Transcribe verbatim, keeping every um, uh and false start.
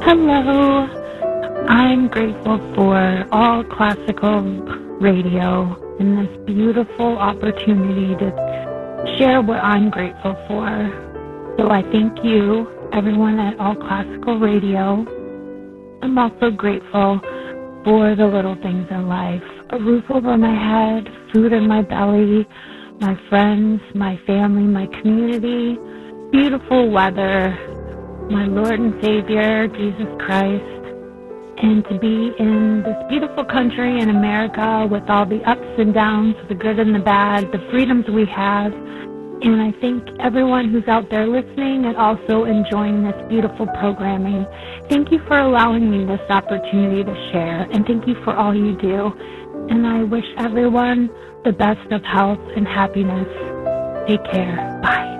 Hello. I'm grateful for all classical radio and this beautiful opportunity to share what I'm grateful for. So I thank you, everyone at All Classical Radio. I'm also grateful for the little things in life. A roof over my head, food in my belly, my friends, my family, my community, beautiful weather, my Lord and Savior, Jesus Christ, and to be in this beautiful country in America with all the ups and downs, the good and the bad, the freedoms we have. And I thank everyone who's out there listening and also enjoying this beautiful programming. Thank you for allowing me this opportunity to share, and thank you for all you do. And I wish everyone the best of health and happiness. Take care. Bye.